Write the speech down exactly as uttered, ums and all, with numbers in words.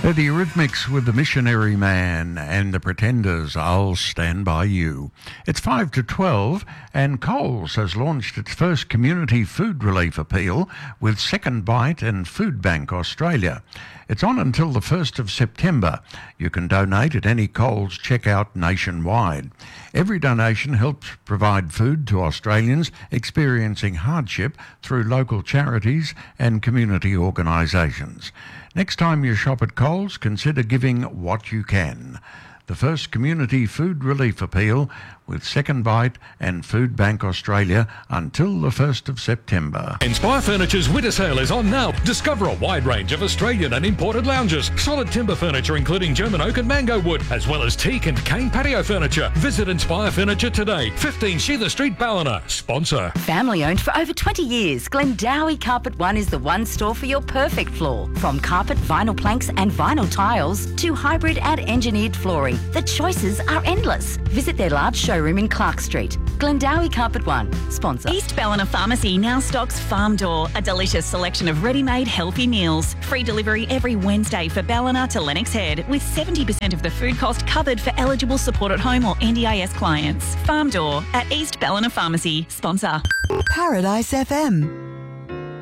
They're the Eurythmics with The Missionary Man and The Pretenders, I'll Stand By You. It's five to twelve and Coles has launched its first community food relief appeal with Second Bite and Food Bank Australia. It's on until the first of September. You can donate at any Coles checkout nationwide. Every donation helps provide food to Australians experiencing hardship through local charities and community organisations. Next time you shop at Coles, consider giving what you can. The first community food relief appeal with Second Bite and Food Bank Australia until the first of September. Inspire Furniture's winter sale is on now. Discover a wide range of Australian and imported lounges, solid timber furniture including German oak and mango wood, as well as teak and cane patio furniture. Visit Inspire Furniture today. fifteen Sheila Street, Ballina. Sponsor. Family owned for over twenty years, Glendowie Carpet One is the one store for your perfect floor. From carpet, vinyl planks and vinyl tiles to hybrid and engineered flooring, the choices are endless. Visit their large showroom in Clark Street. Glendowie Carpet One. Sponsor. East Ballina Pharmacy now stocks Farm Door, a delicious selection of ready-made healthy meals. Free delivery every Wednesday for Ballina to Lennox Head, with seventy percent of the food cost covered for eligible support at home or N D I S clients. Farm Door at East Ballina Pharmacy. Sponsor. Paradise F M.